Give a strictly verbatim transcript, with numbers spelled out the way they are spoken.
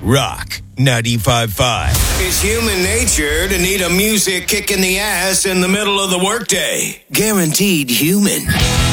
Rock ninety-five point five. It's human nature to need a music kick in the ass in the middle of the workday. Guaranteed human.